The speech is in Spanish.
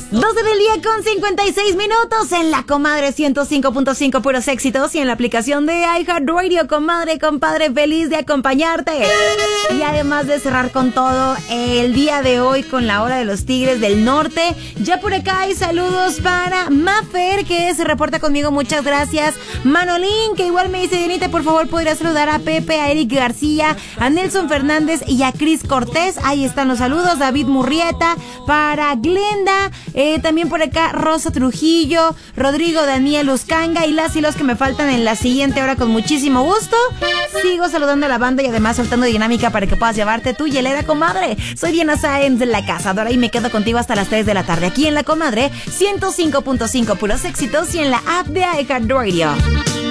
12 del día con 56 minutos en la Comadre 105.5 puros éxitos y en la aplicación de iHeartRadio. Comadre, compadre, feliz de acompañarte. Y además de cerrar con todo el día de hoy con la hora de los Tigres del Norte, ya por acá hay saludos para Mafer, que se reporta conmigo, muchas gracias. Manolín, que igual me dice, Dianita, por favor, podría saludar a Pepe, a Eric García, a Nelson Fernández y a Cris Cortés. Ahí están los saludos. David Murrieta, para Glenda, también por acá Rosa Trujillo, Rodrigo Daniel Uscanga y las y los que me faltan en la siguiente hora con muchísimo gusto. Sigo saludando a la banda y además soltando dinámica para que puedas llevarte tu hielera, comadre. Soy Diana Sáenz de La Cazadora y me quedo contigo hasta las 3 de la tarde aquí en la Comadre 105.5 puros éxitos y en la app de iHeartRadio.